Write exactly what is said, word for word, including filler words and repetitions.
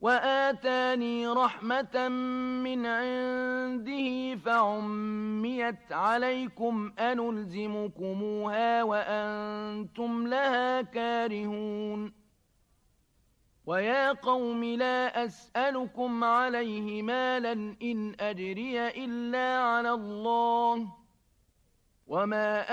وآتاني رحمة من عنده فعميت عليكم أنلزمكموها وأنتم لها كارهون ويا قوم لا أسألكم عليه مالا إن أجري إلا على الله وما